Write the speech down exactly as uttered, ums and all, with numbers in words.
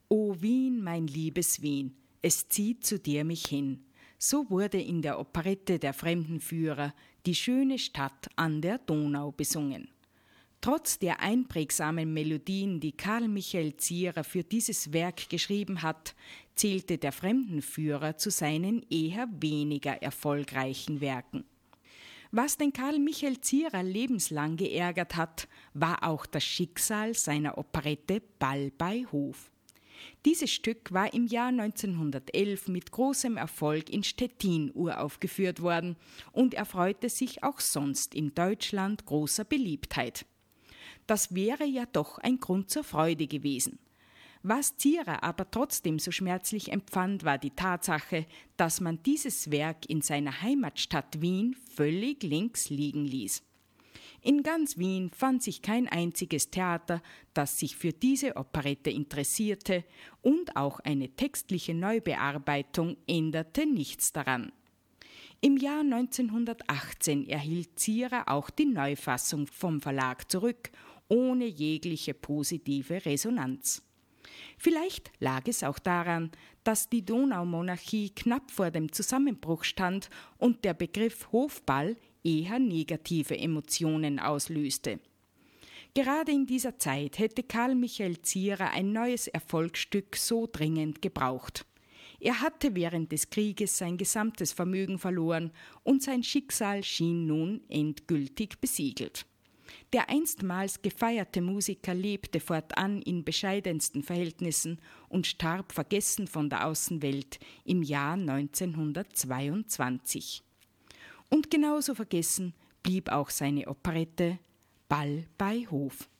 O Wien, mein liebes Wien, es zieht zu dir mich hin. So wurde in der Operette Der Fremdenführer die schöne Stadt an der Donau besungen. Trotz der einprägsamen Melodien, die Karl Michael Zierer für dieses Werk geschrieben hat, zählte Der Fremdenführer zu seinen eher weniger erfolgreichen Werken. Was den Karl Michael Zierer lebenslang geärgert hat, war auch das Schicksal seiner Operette Ball bei Hof. Dieses Stück war im Jahr neunzehnhundertelf mit großem Erfolg in Stettin uraufgeführt worden und erfreute sich auch sonst in Deutschland großer Beliebtheit. Das wäre ja doch ein Grund zur Freude gewesen. Was Zierer aber trotzdem so schmerzlich empfand, war die Tatsache, dass man dieses Werk in seiner Heimatstadt Wien völlig links liegen ließ. In ganz Wien fand sich kein einziges Theater, das sich für diese Operette interessierte, und auch eine textliche Neubearbeitung änderte nichts daran. Im Jahr neunzehnhundertachtzehn erhielt Zierer auch die Neufassung vom Verlag zurück, ohne jegliche positive Resonanz. Vielleicht lag es auch daran, dass die Donaumonarchie knapp vor dem Zusammenbruch stand und der Begriff Hofball eher negative Emotionen auslöste. Gerade in dieser Zeit hätte Karl Michael Zierer ein neues Erfolgsstück so dringend gebraucht. Er hatte während des Krieges sein gesamtes Vermögen verloren und sein Schicksal schien nun endgültig besiegelt. Der einstmals gefeierte Musiker lebte fortan in bescheidensten Verhältnissen und starb vergessen von der Außenwelt im Jahr neunzehnhundertzweiundzwanzig. Und genauso vergessen blieb auch seine Operette Ball bei Hof.